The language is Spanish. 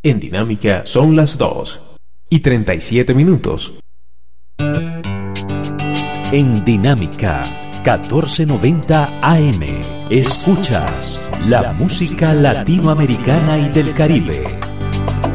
En Dinámica son las 2:37. En Dinámica 1490 AM escuchas la música latinoamericana y del Caribe.